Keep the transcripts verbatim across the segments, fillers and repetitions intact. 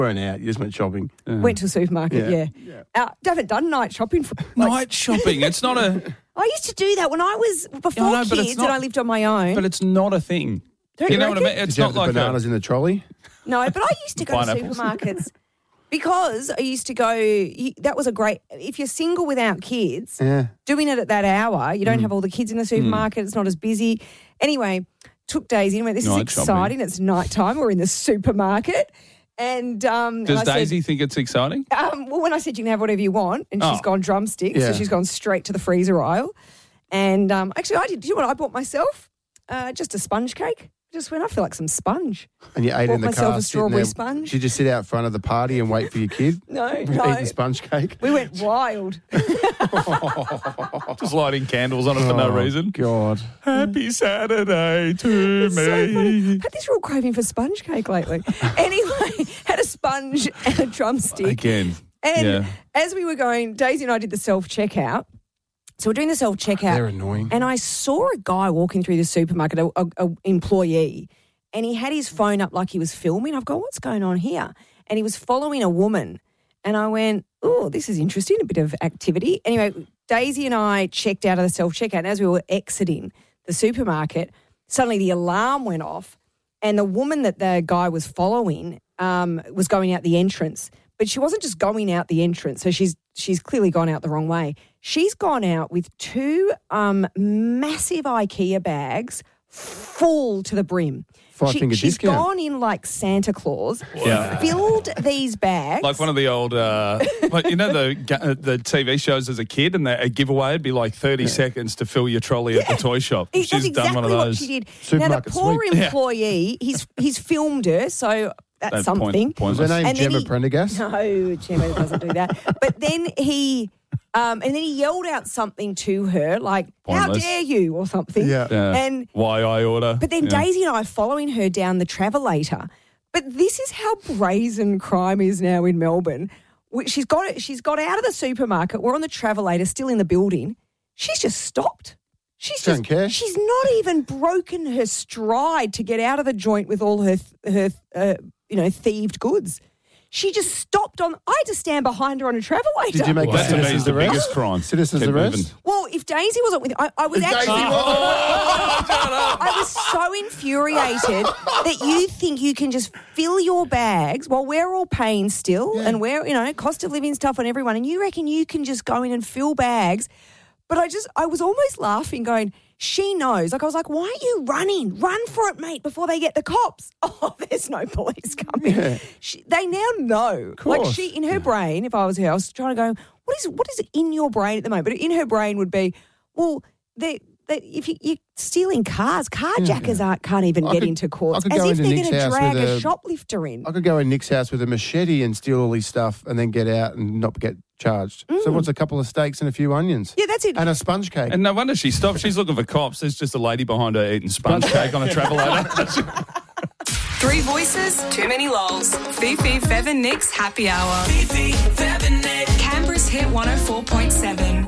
weren't out. You just went shopping. Uh, went to a supermarket, yeah. yeah. yeah. Uh, I haven't done night shopping. For, like, night shopping? It's not a... I used to do that when I was, before no, kids not, and I lived on my own. But it's not a thing. Don't you you know reckon? what I mean? It's Did you not have like the bananas a, in the trolley? No, but I used to go to Pineapples. supermarkets because I used to go, you, that was a great, if you're single without kids, Yeah. doing it at that hour, you don't Mm. have all the kids in the supermarket, it's not as busy. Anyway, took Daisy and went, this Night is shopping. exciting, it's nighttime, we're in the supermarket. And um, Does and I Daisy said, think it's exciting? um, well, when I said you can have whatever you want, and she's Oh. gone drumsticks, Yeah. so she's gone straight to the freezer aisle. And um, actually, I did, do you know what I bought myself? Uh, just a sponge cake. Just went, I feel like some sponge. And you ate Bought in the myself car. a sitting strawberry there. sponge. Did you sit out front of the party and wait for your kid? No, no. Eating sponge cake? We went wild. Just lighting candles on it for no Oh, reason. God. Happy Saturday to It's so funny. me. Had this real craving for sponge cake lately. Anyway, had a sponge and a drumstick. Again. And yeah. as we were going, Daisy and I did the self-checkout. So we're doing the self-checkout. They're annoying. And I saw a guy walking through the supermarket, a, a, a employee, and he had his phone up like he was filming. I've gone, what's going on here? And he was following a woman. And I went, oh, this is interesting, a bit of activity. Anyway, Daisy and I checked out of the self-checkout. And as we were exiting the supermarket, suddenly the alarm went off and the woman that the guy was following um, was going out the entrance. But she wasn't just going out the entrance, so she's she's clearly gone out the wrong way. She's gone out with two um, massive IKEA bags full to the brim. Five She, finger she's discount. gone in like Santa Claus, Yeah. filled these bags. Like one of the old, uh, like, you know, the ga- uh, the T V shows as a kid, and the, a giveaway would be like thirty seconds to fill your trolley at the toy shop. It- She's That's exactly done one of what those. she did. Now, the Supermarket poor sweep. Yeah. employee, he's he's filmed her, so that's That's something. point- Was her pointless. name And then Gemma he- Prendergast? No, Gemma doesn't do that. But then he, um, and then he yelled out something to her, like, how Pointless. dare you, or something. Yeah. Yeah. And Why I order. But then Yeah. Daisy and I are following her down the Travelator. But this is how brazen crime is now in Melbourne. We- She's got she's got out of the supermarket. We're on the Travelator, still in the building. She's just stopped. She's Don't just care. she's not even broken her stride to get out of the joint with all her her uh, you know thieved goods. She just stopped on. I had to stand behind her on a Travelator. Did you make Well, a that to me is citizen's the arrest? biggest crime. Citizen's Keep arrest? moving. Well, if Daisy wasn't with, I, I was Daisy actually. was- I was so infuriated that you think you can just fill your bags while we're all paying still, and we're you know cost of living stuff on everyone, and you reckon you can just go in and fill bags. But I just, I was almost laughing, going, she knows. Like I was like, why are you running? Run for it, mate, before they get the cops. Oh, there's no police coming. Yeah. She, they now know. Like course. she, in her brain, if I was her, I was trying to go, what is what is in your brain at the moment? But in her brain would be, well, they, they, if you, you're stealing cars, carjackers aren't, can't even I get could- into I courts. could As go if into they're Nick's going to house drag with a a- shoplifter in. I could go in Nick's house with a machete and steal all his stuff and then get out and not get charged. So what's a couple of steaks and a few onions? Yeah, that's it. And a sponge cake. And no wonder she stopped. She's looking for cops. There's just a lady behind her eating sponge cake on a Travelator. Three voices, too many lols. Fifi, Fev and Nick's happy hour. Fifi, Fev and Nick. Canberra's hit one oh four point seven.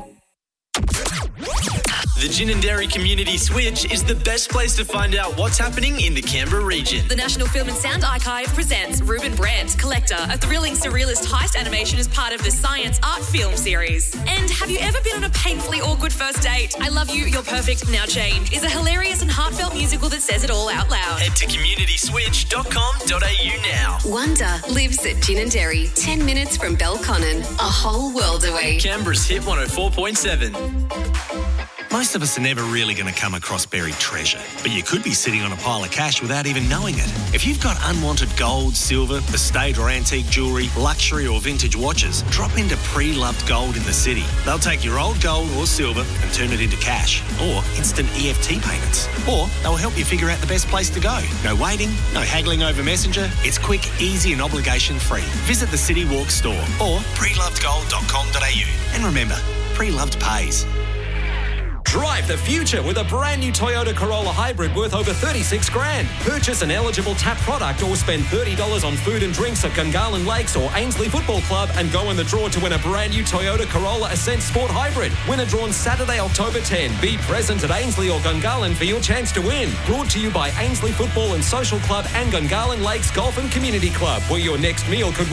The Gin and Dairy Community Switch is the best place to find out what's happening in the Canberra region. The National Film and Sound Archive presents Ruben Brandt, Collector, a thrilling surrealist heist animation as part of the Science Art Film series. And have you ever been on a painfully awkward first date? I Love You, You're Perfect, Now Change is a hilarious and heartfelt musical that says it all out loud. Head to community switch dot com dot a u now. Wonder lives at Gin and Dairy, ten minutes from Belconnen, a whole world away. Canberra's hit one oh four point seven. Most of us are never really going to come across buried treasure, but you could be sitting on a pile of cash without even knowing it. If you've got unwanted gold, silver, estate or antique jewellery, luxury or vintage watches, drop into Pre-Loved Gold in the city. They'll take your old gold or silver and turn it into cash or instant E F T payments. Or they'll help you figure out the best place to go. No waiting, no haggling over Messenger. It's quick, easy and obligation free. Visit the City Walk store or pre loved gold dot com dot a u. And remember, Pre-Loved pays. Drive the future with a brand new Toyota Corolla Hybrid worth over thirty-six grand. Purchase an eligible TAP product or spend thirty dollars on food and drinks at Gungahlin Lakes or Ainsley Football Club and go in the draw to win a brand new Toyota Corolla Ascent Sport Hybrid. Winner drawn Saturday, October tenth. Be present at Ainsley or Gungahlin for your chance to win. Brought to you by Ainsley Football and Social Club and Gungahlin Lakes Golf and Community Club, where your next meal could